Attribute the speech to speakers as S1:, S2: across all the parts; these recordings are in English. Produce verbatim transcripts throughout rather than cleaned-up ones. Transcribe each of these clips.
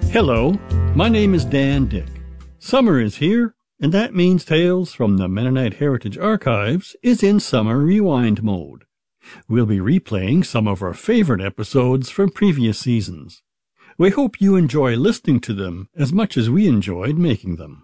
S1: Hello, my name is Dan Dick. Summer is here, and that means Tales from the Mennonite Heritage Archives is in summer rewind mode. We'll be replaying some of our favorite episodes from previous seasons. We hope you enjoy listening to them as much as we enjoyed making them.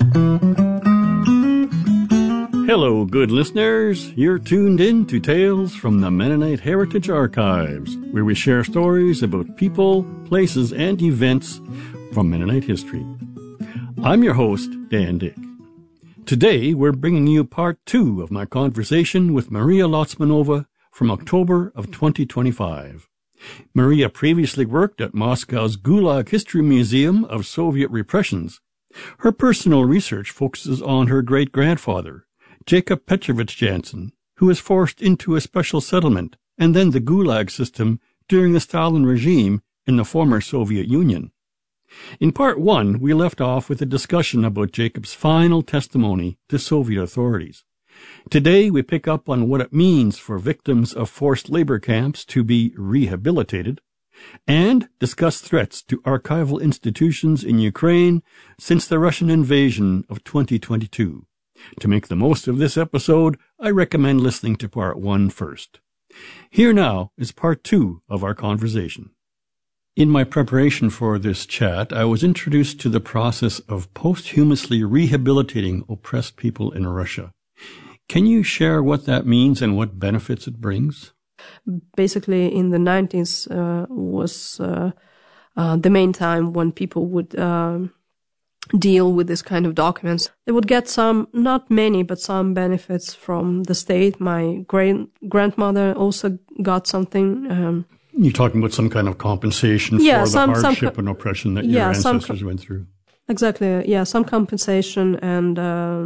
S1: Hello, good listeners. You're tuned in to Tales from the Mennonite Heritage Archives, where we share stories about people, places, and events from Mennonite history. I'm your host, Dan Dick. Today, we're bringing you part two of my conversation with Maria Lotsmanova from October of twenty twenty-five. Maria previously worked at Moscow's Gulag History Museum of Soviet Repressions. Her personal research focuses on her great-grandfather, Jacob Petrovich Jansen, who was forced into a special settlement and then the Gulag system during the Stalin regime in the former Soviet Union. In part one, we left off with a discussion about Jacob's final testimony to Soviet authorities. Today, we pick up on what it means for victims of forced labor camps to be rehabilitated, and discuss threats to archival institutions in Ukraine since the Russian invasion of twenty twenty-two. To make the most of this episode, I recommend listening to part one first. Here now is part two of our conversation. In my preparation for this chat, I was introduced to the process of posthumously rehabilitating oppressed people in Russia. Can you share what that means and what benefits it brings?
S2: Basically, in the nineties uh, was uh, uh, the main time when people would uh, deal with this kind of documents. They would get some, not many, but some benefits from the state. My great grandmother also got something. Um,
S1: You're talking about some kind of compensation
S2: yeah,
S1: for
S2: some,
S1: the hardship
S2: some,
S1: and oppression that
S2: yeah,
S1: your ancestors
S2: com-
S1: went through.
S2: Exactly. Yeah, some compensation and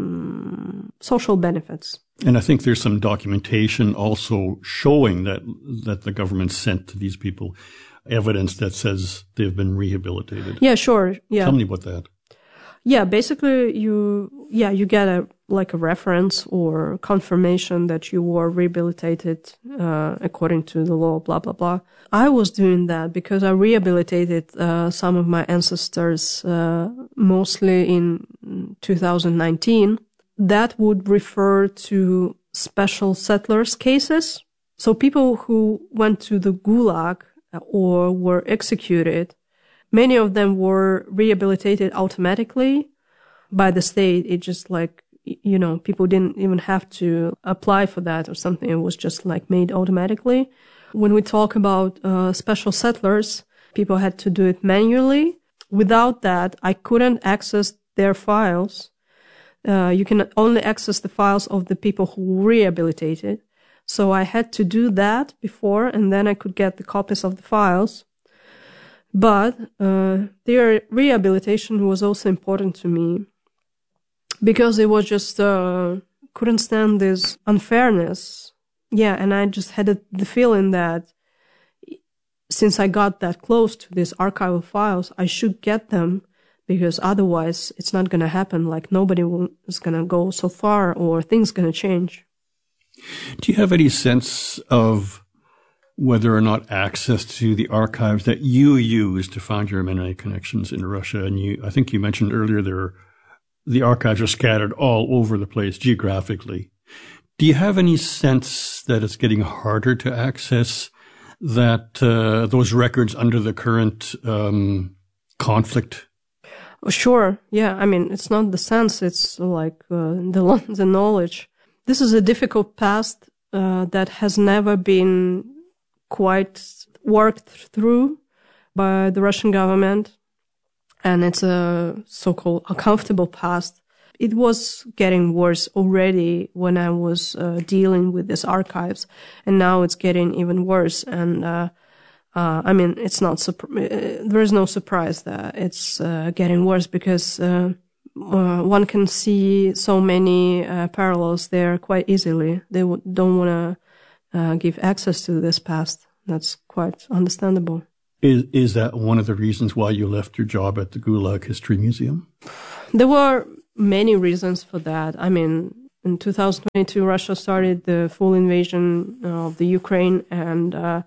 S2: um, social benefits.
S1: And I think there's some documentation also showing that that the government sent to these people evidence that says they've been rehabilitated.
S2: Yeah, sure. Yeah.
S1: Tell me about that.
S2: Yeah, basically you, yeah, you get a, like a reference or confirmation that you were rehabilitated, uh, according to the law, blah, blah, blah. I was doing that because I rehabilitated, uh, some of my ancestors, uh, mostly in two thousand nineteen. That would refer to special settlers cases. So people who went to the Gulag or were executed, many of them were rehabilitated automatically by the state. It just like, you know, people didn't even have to apply for that or something. It was just like made automatically. When we talk about uh, special settlers, people had to do it manually. Without that, I couldn't access their files. Uh, you can only access the files of the people who were rehabilitated. So I had to do that before, and then I could get the copies of the files. But uh, their rehabilitation was also important to me because it was just uh, couldn't stand this unfairness. Yeah, and I just had a, the feeling that since I got that close to these archival files, I should get them because otherwise it's not going to happen. Like nobody will, is going to go so far or things going to change.
S1: Do you have any sense of whether or not access to the archives that you use to find your Mennonite connections in Russia? And you, I think you mentioned earlier there, the archives are scattered all over the place geographically. Do you have any sense that it's getting harder to access that uh, those records under the current um, conflict?
S2: Sure. Yeah. I mean, it's not the sense. It's like uh, the the knowledge. This is a difficult past uh, that has never been quite worked through by the Russian government, and it's a so-called uncomfortable past. It was getting worse already when I was uh, dealing with these archives, and now it's getting even worse. And uh, uh, I mean, it's not surpri- there is no surprise that it's uh, getting worse because uh, uh, one can see so many uh, parallels there quite easily. They w- don't want to uh, give access to this past. That's quite understandable.
S1: Is is that one of the reasons why you left your job at the Gulag History Museum?
S2: There were many reasons for that. I mean, in two thousand twenty-two, Russia started the full invasion of the Ukraine, and uh,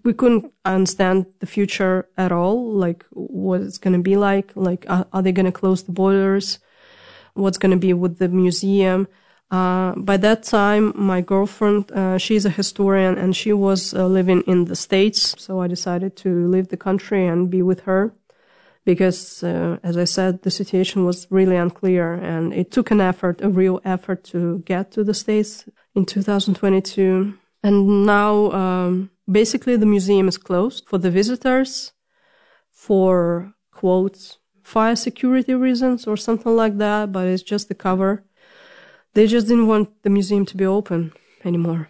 S2: we couldn't understand the future at all, like what it's going to be like, like are, are they going to close the borders, what's going to be with the museum. Uh, by that time, my girlfriend, uh, she's a historian and she was uh, living in the States. So I decided to leave the country and be with her because, uh, as I said, the situation was really unclear and it took an effort, a real effort to get to the States in two thousand twenty-two. And now, um, basically the museum is closed for the visitors for, quotes, fire security reasons or something like that, but it's just the cover. They just didn't want the museum to be open anymore.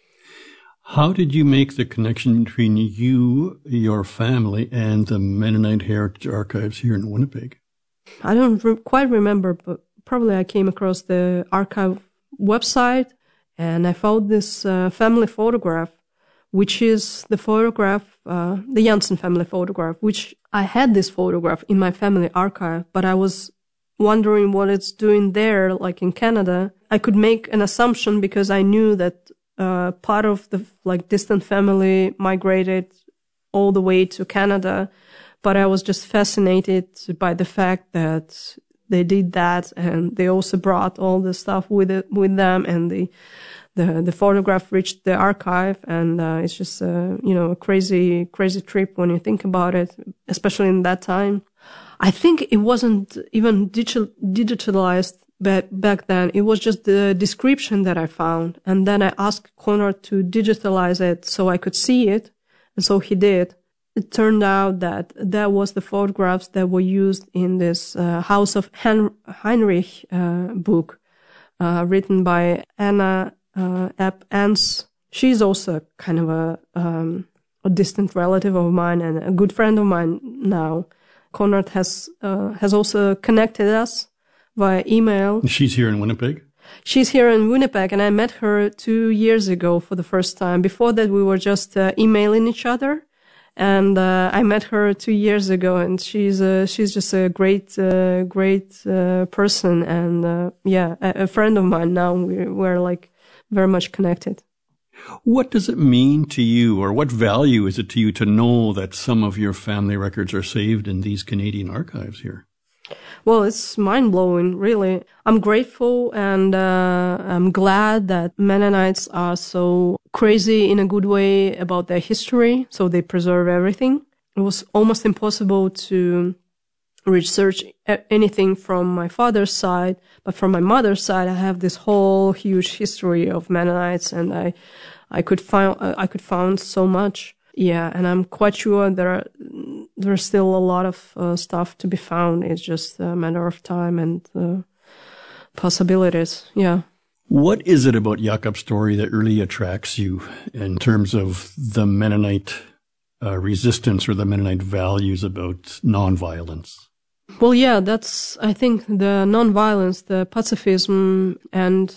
S1: How did you make the connection between you, your family, and the Mennonite Heritage Archives here in Winnipeg?
S2: I don't re- quite remember, but probably I came across the archive website and I found this uh, family photograph, which is the photograph, uh, the Janssen family photograph, which I had this photograph in my family archive, but I was wondering what it's doing there, like in Canada. I could make an assumption because I knew that uh, part of the like distant family migrated all the way to Canada, but I was just fascinated by the fact that they did that, and they also brought all the stuff with it with them, and the the the photograph reached the archive, and uh, it's just uh, you know a crazy crazy trip when you think about it, especially in that time. I think it wasn't even digital, digitalized back, back then. It was just the description that I found. And then I asked Konrad to digitalize it so I could see it. And so he did. It turned out that that was the photographs that were used in this uh, House of Hen- Heinrich uh, book, uh, written by Anna uh, Epp Ernst. She's also kind of a, um, a distant relative of mine and a good friend of mine now. Konrad has uh, has also connected us via email.
S1: She's here in Winnipeg?
S2: She's here in Winnipeg, and I met her two years ago for the first time. Before that, we were just uh, emailing each other, and uh, I met her two years ago, and she's uh, she's just a great uh, great uh, person, and uh, yeah, a, a friend of mine now. We're, we're like very much connected.
S1: What does it mean to you, or what value is it to you to know that some of your family records are saved in these Canadian archives here?
S2: Well, it's mind-blowing, really. I'm grateful and uh, I'm glad that Mennonites are so crazy in a good way about their history, so they preserve everything. It was almost impossible to research anything from my father's side, but from my mother's side, I have this whole huge history of Mennonites, and I, I could find, I could find so much. Yeah, and I'm quite sure there are, there's still a lot of uh, stuff to be found. It's just a matter of time and uh, possibilities. Yeah.
S1: What is it about Jakob's story that really attracts you in terms of the Mennonite uh, resistance or the Mennonite values about nonviolence?
S2: Well, yeah, that's, I think, the nonviolence, the pacifism, and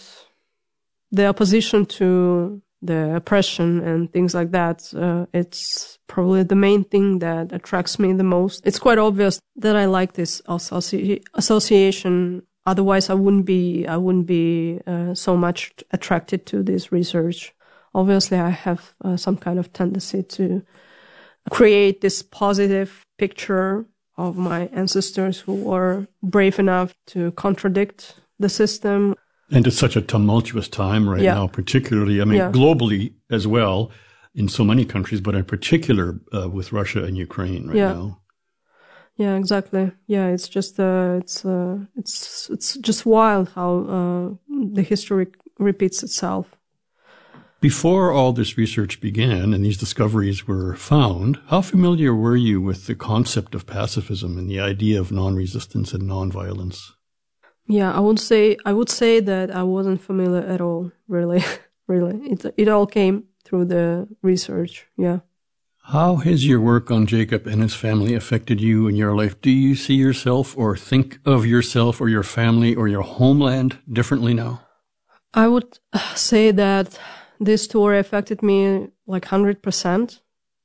S2: the opposition to the oppression and things like that. Uh, it's probably the main thing that attracts me the most. It's quite obvious that I like this associ- association. Otherwise, I wouldn't be, I wouldn't be uh, so much attracted to this research. Obviously, I have uh, some kind of tendency to create this positive picture of my ancestors who were brave enough to contradict the system.
S1: And it's such a tumultuous time right
S2: yeah.
S1: now, particularly, I mean,
S2: yeah.
S1: globally as well, in so many countries, but in particular uh, with Russia and Ukraine right
S2: yeah.
S1: now.
S2: Yeah, exactly. Yeah, it's just, uh, it's, uh, it's, it's just wild how, uh, the history repeats itself.
S1: Before all this research began and these discoveries were found, how familiar were you with the concept of pacifism and the idea of non-resistance and non-violence?
S2: Yeah, I would say I would say that I wasn't familiar at all. Really, really, it it all came through the research. Yeah.
S1: How has your work on Jacob and his family affected you in your life? Do you see yourself or think of yourself or your family or your homeland differently now?
S2: I would say that this story affected me like one hundred percent.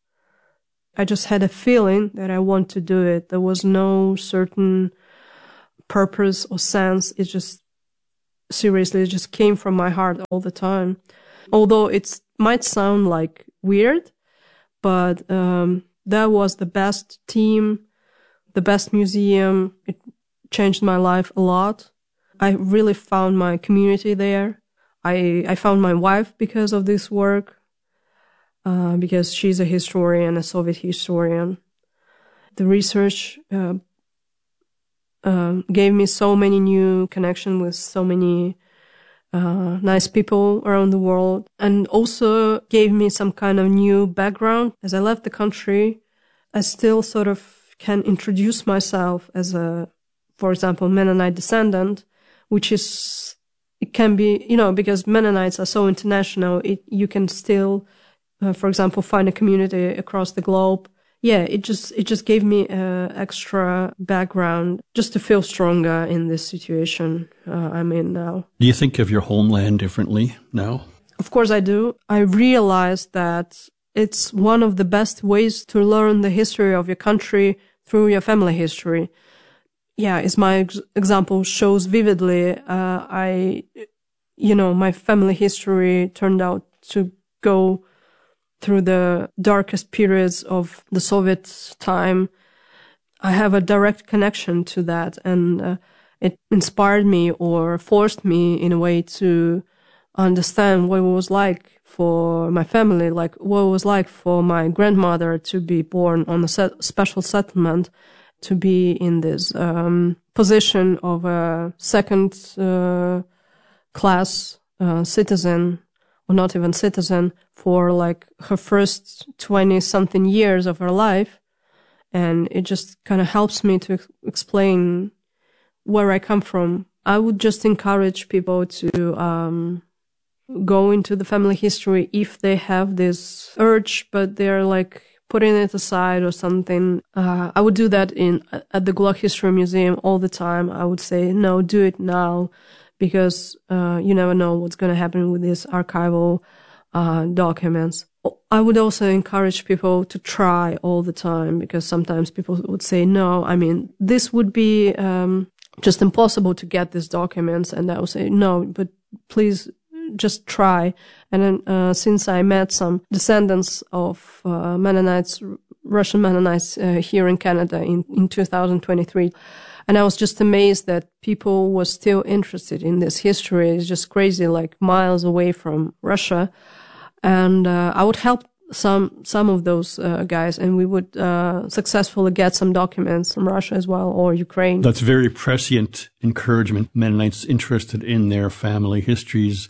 S2: I just had a feeling that I want to do it. There was no certain purpose or sense. It just, seriously, it just came from my heart all the time. Although it might sound like weird, but um, that was the best team, the best museum. It changed my life a lot. I really found my community there. I, I found my wife because of this work, uh, because she's a historian, a Soviet historian. The research uh, uh, gave me so many new connections with so many uh, nice people around the world, and also gave me some kind of new background. As I left the country, I still sort of can introduce myself as a, for example, Mennonite descendant, which is, it can be, you know, because Mennonites are so international, it, you can still, uh, for example, find a community across the globe. Yeah, it just, it just gave me uh, extra background just to feel stronger in this situation uh, I'm in now.
S1: Do you think of your homeland differently now?
S2: Of course I do. I realized that it's one of the best ways to learn the history of your country through your family history. Yeah, as my ex- example shows vividly, uh, I, you know, my family history turned out to go through the darkest periods of the Soviet time. I have a direct connection to that, and uh, it inspired me or forced me in a way to understand what it was like for my family, like what it was like for my grandmother to be born on a set- special settlement, to be in this um, position of a second uh, class uh, citizen, or not even citizen, for like her first twenty something years of her life. And it just kind of helps me to ex- explain where I come from. I would just encourage people to um, go into the family history if they have this urge, but they're like putting it aside or something. Uh, I would do that in at the Gulag History Museum all the time. I would say, no, do it now, because uh, you never know what's going to happen with these archival uh, documents. I would also encourage people to try all the time, because sometimes people would say, no, I mean, this would be um, just impossible to get these documents. And I would say, no, but please just try. And then, uh, since I met some descendants of uh, Mennonites, Russian Mennonites uh, here in Canada in, in two thousand twenty-three, and I was just amazed that people were still interested in this history. It's just crazy, like miles away from Russia. And uh, I would help some some of those uh, guys, and we would uh, successfully get some documents from Russia as well, or Ukraine.
S1: That's very prescient encouragement. Mennonites interested in their family histories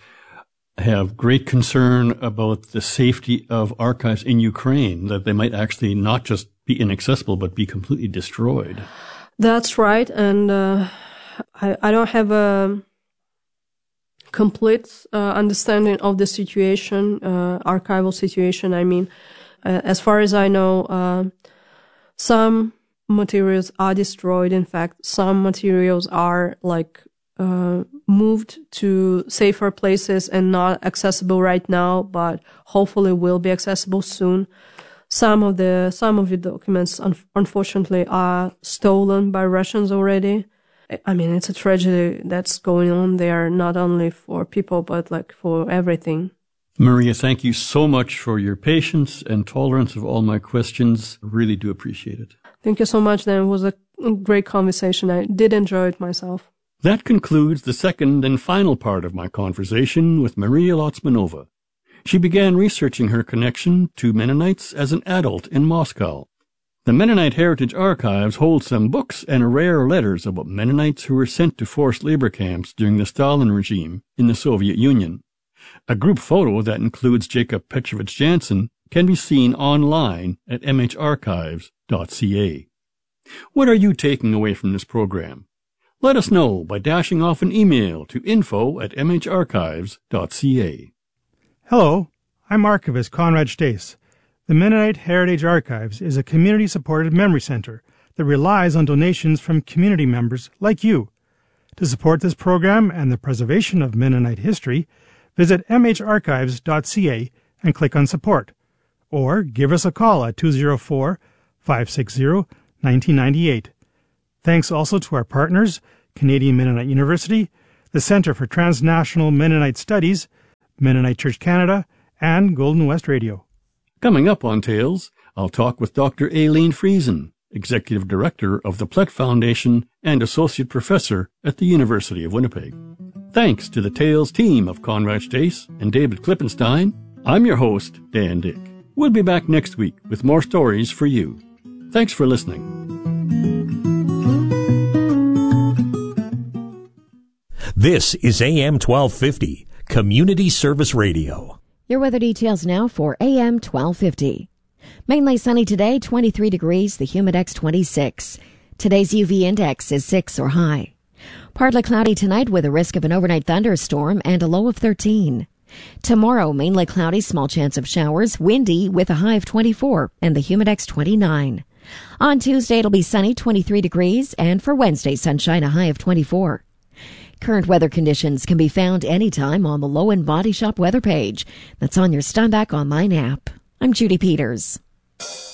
S1: have great concern about the safety of archives in Ukraine, that they might actually not just be inaccessible, but be completely destroyed.
S2: That's right, and uh, I, I don't have a complete uh, understanding of the situation, uh, archival situation, I mean. Uh, as far as I know, uh, some materials are destroyed. In fact, some materials are like uh, moved to safer places and not accessible right now, but hopefully will be accessible soon. Some of the some of the documents, un- unfortunately, are stolen by Russians already. I mean, it's a tragedy that's going on there, not only for people, but like for everything.
S1: Maria, thank you so much for your patience and tolerance of all my questions. I really do appreciate it.
S2: Thank you so much, Dan. It was a great conversation. I did enjoy it myself.
S1: That concludes the second and final part of my conversation with Maria Lotsmanova. She began researching her connection to Mennonites as an adult in Moscow. The Mennonite Heritage Archives hold some books and rare letters about Mennonites who were sent to forced labor camps during the Stalin regime in the Soviet Union. A group photo that includes Jacob Petrovich Jansen can be seen online at m h archives dot c a. What are you taking away from this program? Let us know by dashing off an email to info at m h archives dot c a.
S3: Hello, I'm Archivist Conrad Stace. The Mennonite Heritage Archives is a community-supported memory center that relies on donations from community members like you. To support this program and the preservation of Mennonite history, visit m h archives dot c a and click on Support, or give us a call at two oh four, five six zero, one nine nine eight. Thanks also to our partners, Canadian Mennonite University, the Centre for Transnational Mennonite Studies, Mennonite Church Canada, and Golden West Radio.
S1: Coming up on Tales, I'll talk with Doctor Aileen Friesen, Executive Director of the Plett Foundation and Associate Professor at the University of Winnipeg. Thanks to the Tales team of Conrad Stace and David Klippenstein, I'm your host, Dan Dick. We'll be back next week with more stories for you. Thanks for listening.
S4: This is A M twelve fifty, Community Service Radio.
S5: Your weather details now for A M twelve fifty. Mainly sunny today, twenty-three degrees, the Humidex twenty-six. Today's U V index is six or high. Partly cloudy tonight with a risk of an overnight thunderstorm and a low of thirteen. Tomorrow, mainly cloudy, small chance of showers, windy with a high of twenty-four and the Humidex twenty-nine. On Tuesday, it'll be sunny, twenty-three degrees, and for Wednesday, sunshine, a high of twenty-four. Current weather conditions can be found anytime on the Lowen Body Shop weather page. That's on your Steinbach online app. I'm Judy Peters.